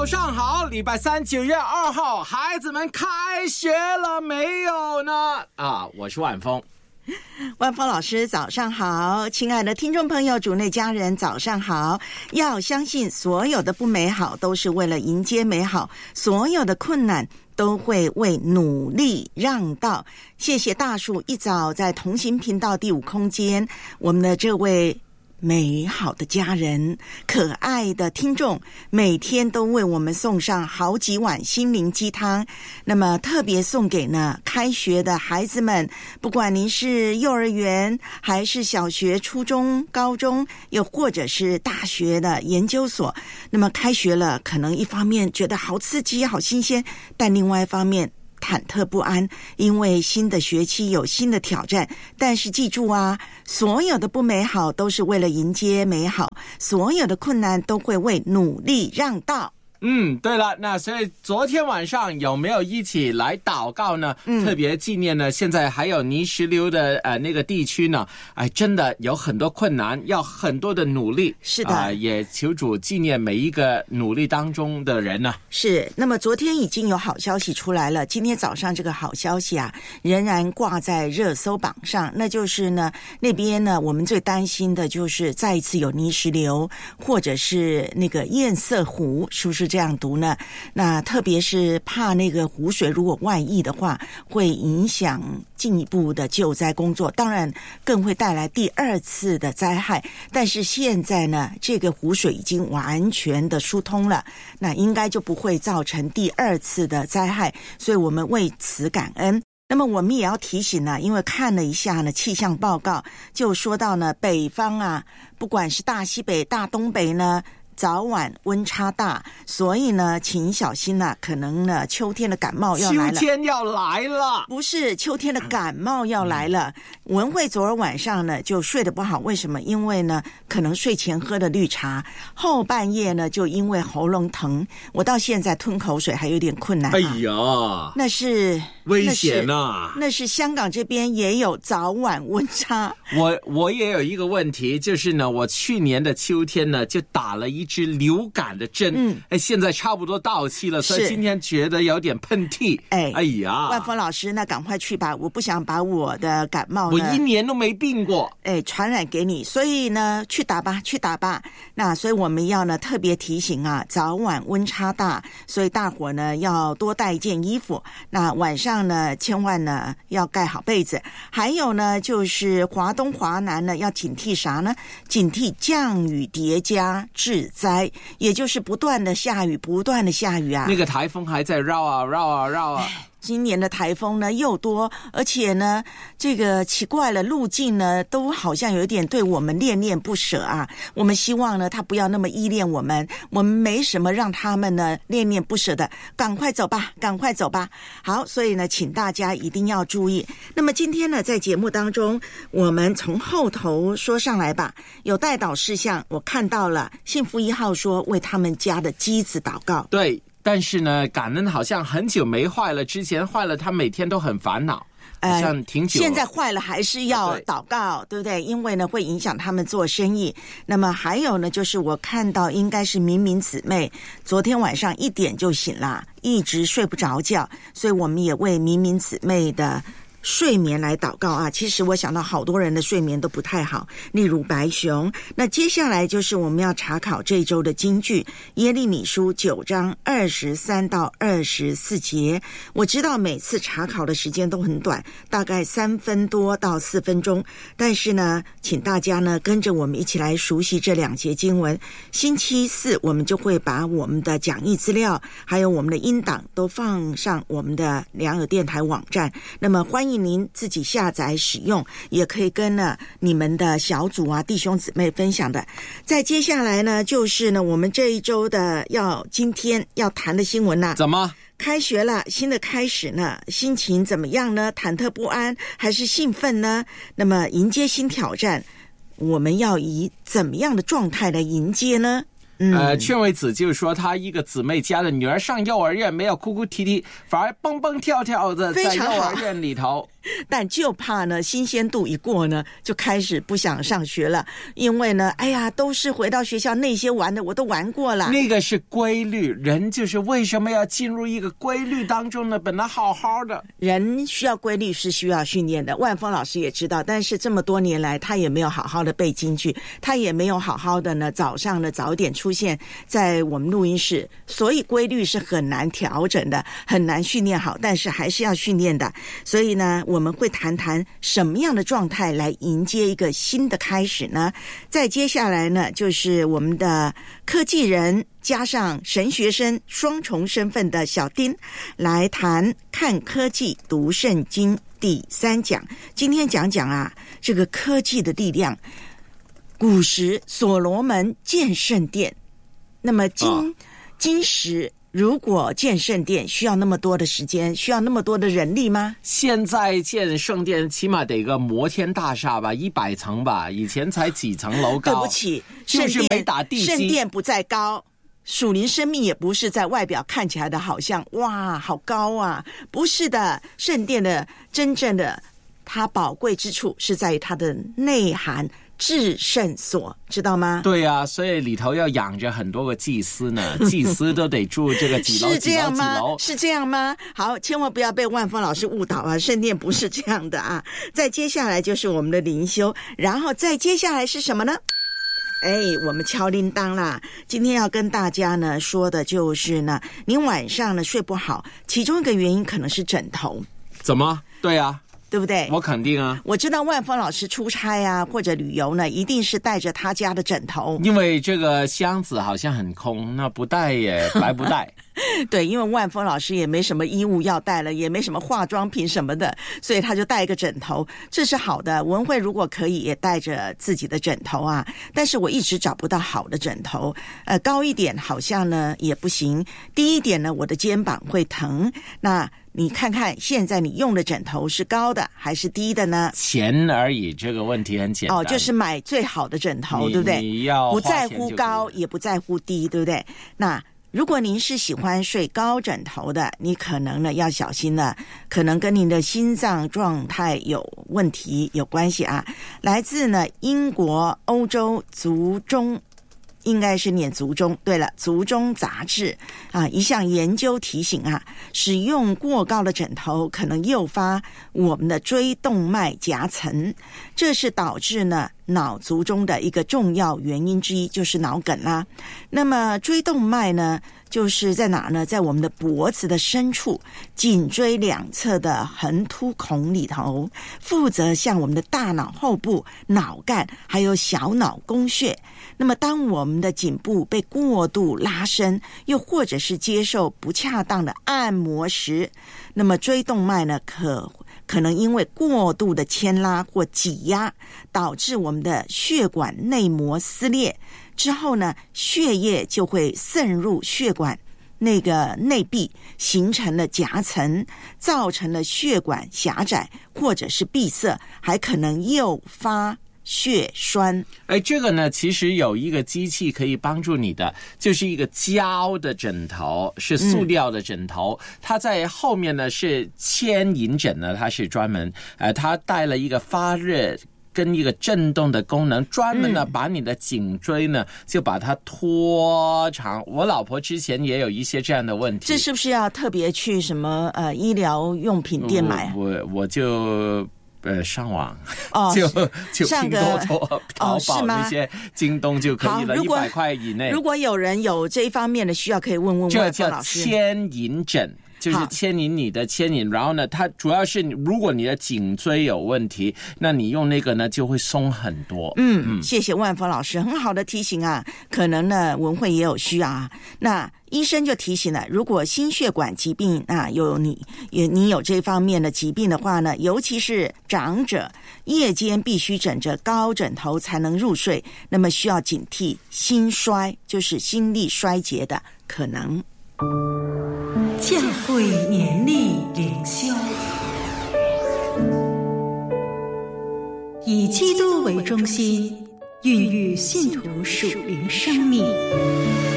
早上好，礼拜三9月2号，孩子们开学了没有呢？我是万峰。 万峰老师早上好，亲爱的听众朋友，主内家人早上好。要相信所有的不美好都是为了迎接美好，所有的困难都会为努力让道。谢谢大树一早在同行频道第5空间，我们的这位美好的家人，可爱的听众，每天都为我们送上好几碗心灵鸡汤。那么特别送给呢开学的孩子们，不管您是幼儿园还是小学、初中、高中，又或者是大学的研究所，那么开学了，可能一方面觉得好刺激好新鲜，但另外一方面忐忑不安，因为新的学期有新的挑战。但是记住啊，所有的不美好都是为了迎接美好，所有的困难都会为努力让道。 对了，那所以昨天晚上有没有一起来祷告呢？特别纪念呢，现在还有泥石流的那个地区呢，真的有很多困难，要很多的努力。 是的， 也求主纪念每一个努力当中的人呢。 是，那么昨天已经有好消息出来了，今天早上这个好消息啊，仍然挂在热搜榜上，那就是呢，那边呢，我们最担心的就是再一次有泥石流，或者是那个堰塞湖，是不是这样读呢？那特别是怕那个湖水如果外溢的话，会影响进一步的救灾工作，当然更会带来第2次的灾害。但是现在呢，这个湖水已经完全的疏通了，那应该就不会造成第2次的灾害，所以我们为此感恩。那么我们也要提醒呢，因为看了一下呢气象报告，就说到呢北方啊，不管是大西北、大东北呢，早晚温差大，所以呢请小心啊，可能呢秋天的感冒要来了。 秋天要来了， 不是秋天的感冒要来了。文慧昨儿晚上呢就睡得不好，为什么？因为呢可能睡前喝的绿茶，后半夜呢就因为喉咙疼，我到现在吞口水还有点困难。 哎呀， 那是危险啊！ 那是香港这边也有早晚温差。 我也有一个问题，就是呢，我去年的秋天呢就打了一支流感的针，现在差不多到期了，所以今天觉得有点喷嚏。哎呀， 万峰老师，那赶快去吧，我不想把我的感冒呢， 我1年都没病过， 传染给你，所以呢，去打吧。那所以我们要呢特别提醒啊，早晚温差大，所以大伙呢要多带一件衣服。那晚上呢，千万呢要盖好被子。还有呢，就是华东、华南呢要警惕啥呢？警惕降雨叠加致灾，也就是不断的下雨啊。 那个台风还在绕啊。 今年的台风呢又多，而且呢这个奇怪了，路径呢都好像有一点对我们恋恋不舍啊。我们希望呢他不要那么依恋我们没什么让他们呢恋恋不舍的，赶快走吧。好，所以呢请大家一定要注意。那么今天呢在节目当中，我们从后头说上来吧，有代祷事项，我看到了幸福1号说为他们家的机子祷告。 对，但是呢感恩好像很久没坏了，之前坏了他每天都很烦恼，好像挺久了， 现在坏了还是要祷告，对不对？因为呢会影响他们做生意。那么还有呢，就是我看到应该是明姊妹昨天晚上1点就醒了，一直睡不着觉，所以我们也为明姊妹的睡眠来祷告啊。其实我想到好多人的睡眠都不太好，例如白熊。那接下来就是我们要查考这周的金句，耶利米书9章23到24节。我知道每次查考的时间都很短，大概3分多到4分钟，但是呢请大家呢跟着我们一起来熟悉这2节经文。星期4我们就会把我们的讲义资料还有我们的音档都放上我们的良友电台网站，那么欢迎您自己下载使用，也可以跟你们的小组啊弟兄姊妹分享的。再接下来呢就是呢我们这一周的今天要谈的新闻啦。 怎么开学了，新的开始呢，心情怎么样呢？忐忑不安还是兴奋呢？那么迎接新挑战，我们要以怎么样的状态来迎接呢？ 劝慰子就说他一个姊妹家的女儿上幼儿园没有哭哭啼啼，反而蹦蹦跳跳的在幼儿园里头。 但就怕呢新鲜度一过呢，就开始不想上学了，因为呢，哎呀，都是回到学校那些玩的我都玩过了。 那个是规律，人就是为什么要进入一个规律当中呢？本来好好的， 人需要规律是需要训练的。万峰老师也知道，但是这么多年来，他也没有好好的背京剧，他也没有好好的呢早上呢早点出现在我们录音室，所以规律是很难调整的，很难训练好，但是还是要训练的。所以呢，我们会谈谈什么样的状态来迎接一个新的开始呢？再接下来呢，就是我们的科技人加上神学生双重身份的小丁来谈看科技读圣经第3讲。今天讲讲啊，这个科技的力量。古时所罗门建圣殿，那么今时如果建圣殿需要那么多的时间，需要那么多的人力吗？ 现在建圣殿起码得个摩天大厦吧，100层吧，以前才几层楼高。 对不起， 是不是没打地基？ 圣殿不再高，属灵生命也不是在外表看起来的好像哇好高啊，不是的，圣殿的真正的它宝贵之处是在于它的内涵。至圣所，知道吗？ 对啊，所以里头要养着很多个祭司呢，祭司都得住这个几楼是这样吗？ 几楼。 是这样吗？好，千万不要被万峰老师误导啊！圣殿不是这样的啊。再接下来就是我们的灵修，然后再接下来是什么呢？我们敲铃铛啦！今天要跟大家呢说的就是呢，你晚上呢睡不好，其中一个原因可能是枕头。 怎么？对啊。 对不对？ 我肯定啊！ 我知道万峰老师出差啊，或者旅游呢，一定是带着他家的枕头。 因为这个箱子好像很空，那不带也白不带。 对，因为万峰老师也没什么衣物要带了，也没什么化妆品什么的，所以他就带一个枕头，这是好的。文慧如果可以也带着自己的枕头啊，但是我一直找不到好的枕头，高一点好像呢也不行，低一点呢我的肩膀会疼。那你看看现在你用的枕头是高的还是低的呢？ 钱而已，这个问题很简单。 就是买最好的枕头，对不对？ 你要不在乎高也不在乎低，对不对？那如果您是喜欢睡高枕头的，你可能呢要小心了，可能跟您的心脏状态有问题有关系啊。来自呢英国欧洲族中，应该是念族中，对了，族中杂志啊，一项研究提醒啊，使用过高的枕头可能诱发我们的椎动脉夹层，这是导致呢脑卒中的一个重要原因之一，就是脑梗啦。那么椎动脉呢，就是在哪呢？在我们的脖子的深处，颈椎两侧的横突孔里头，负责向我们的大脑后部、脑干还有小脑供血。那么当我们的颈部被过度拉伸，又或者是接受不恰当的按摩时，那么椎动脉呢可能因为过度的牵拉或挤压，导致我们的血管内膜撕裂之后呢，血液就会渗入血管那个内壁，形成了夹层，造成了血管狭窄或者是闭塞，还可能诱发血栓。 这个呢其实有一个机器可以帮助你的，就是一个胶的枕头，是塑料的枕头，它在后面呢是牵引枕呢，它是专门它带了一个发热跟一个震动的功能，专门呢把你的颈椎呢就把它拖长。我老婆之前也有一些这样的问题。 这是不是要特别去什么医疗用品店买？ 我就上网就拼多多、淘宝那些京东就可以了，100块以内。 如果有人有这一方面的需要，可以问问这叫牵引枕，就是牵引你的牵引。然后呢，它主要是如果你的颈椎有问题，那你用那个呢就会松很多。 谢谢万峰老师，很好的提醒啊。可能呢文慧也有需要啊。那医生就提醒了，如果心血管疾病你有这方面的疾病的话呢，尤其是长者，夜间必须枕着高枕头才能入睡，那么需要警惕心衰，就是心力衰竭的可能。 教会年历灵修，以基督为中心，孕育信徒属灵生命。